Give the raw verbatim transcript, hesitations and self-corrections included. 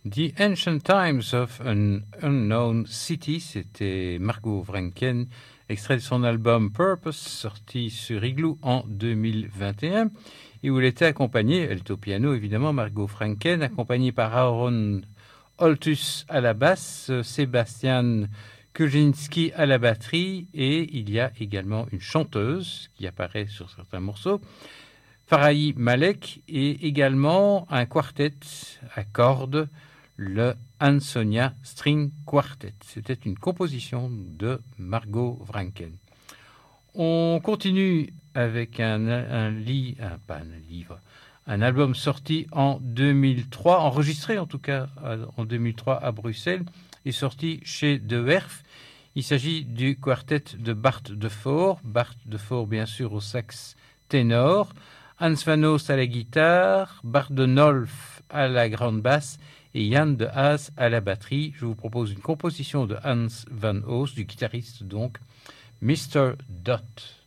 The Ancient Times of an Unknown City, c'était Margot Vrancken, extrait de son album Purpose, sorti sur Igloo en deux mille vingt et un, et où elle était accompagnée, elle est au piano évidemment, Margot Vrancken, accompagnée par Aaron Holtus à la basse, Sébastien Kuczynski à la batterie, et il y a également une chanteuse qui apparaît sur certains morceaux, Farahi Malek, et également un quartet à cordes, le Ansonia String Quartet. C'était une composition de Margot Vrancken. On continue avec un, un, li, un, pas un livre, un album sorti en deux mille trois, enregistré en tout cas en deux mille trois à Bruxelles, et sorti chez De Werf. Il s'agit du quartet de Bart de Voort, Bart de Voort bien sûr au sax ténor, Hans van Oost à la guitare, Bart de Nolf à la grande basse et Yann de Haas à la batterie. Je vous propose une composition de Hans van Oost, du guitariste donc, mister Dot.